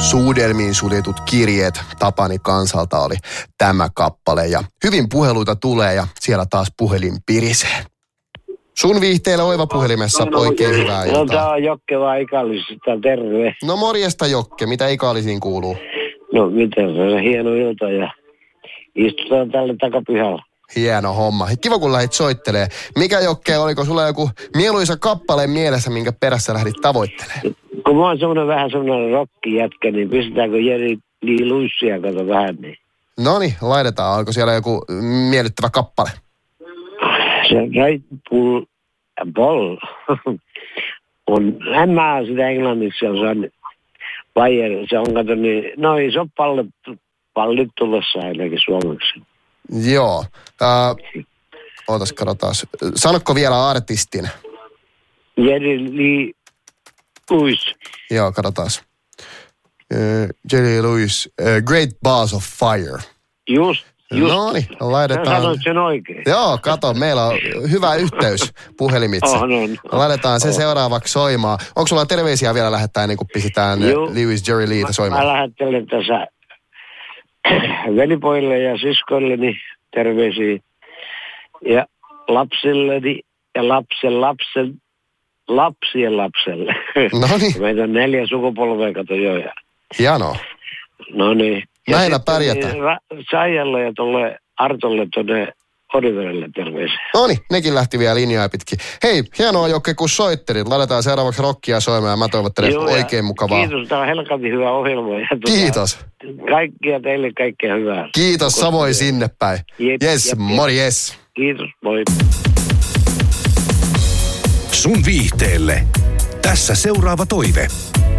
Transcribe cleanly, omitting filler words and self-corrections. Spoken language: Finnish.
Suudelmiin suljetut kirjeet Tapani Kansalta oli tämä kappale. Ja hyvin puheluita tulee ja siellä taas puhelin pirisee. Sun viihteellä Oiva puhelimessa oikein hyvää iltaa. No tää on Jokke vaan Ikallisista, terve. No morjesta Jokke, mitä Ikallisiin kuuluu? No miten se on hieno ilta ja istutaan tälle takapihalla. Hieno homma. Kiva kun lähdit soittelee. Mikä Jokke, oliko sulla joku mieluisa kappale mielessä, minkä perässä lähdit tavoittelemaan? Kun mä oon vähän semmoinen rockijätkä, niin pistetäänkö Jerry Lee Lewissia kato vähän niin. Noniin, laitetaan. Oliko siellä joku miellyttävä kappale? Se Right Bull Ball on, en mä sitä englanniksi, se on Bayer, se on kato niin, no iso pallit tulossa ainakin suomeksi. Joo. Ootas, katsotaan. Sanotko vielä artistin? Jerry Lee Lewis. Joo, katsotaan. Jerry Lee Lewis, Great Balls of Fire. Just. Noniin, laitetaan. Sä sanoit sen oikein. Joo, kato, meillä on hyvä yhteys puhelimitse. On. Laitetaan se seuraavaksi soimaan. Onko sulla terveisiä vielä lähettää ennen kuin pistetään Lewis Jerry Leetä soimaan? Mä lähettelen tässä velipoille ja siskoilleni terveisiä. Ja lapsilleni ja lapsien lapselle. Noniin. Meitä on 4 sukupolvea, kato jo. Hienoa. Noniin. Näillä pärjätään. Saijalle ja tuolle Artolle tuonne Oriverelle terveisiä. Noniin, nekin lähti vielä linjaa pitkin. Hei, hienoa Jokke, kun soittelit. Laitetaan seuraavaksi rockia soimaan ja mä toivottelen oikein mukavaa. Kiitos, tämä on helkatin hyvä ohjelma. Ja Kiitos. Kaikkia teille kaikkea hyvää. Kiitos, samoin sinne päin. Yes, morjes. Kiitos, moi. Sun viihteelle. Tässä seuraava toive.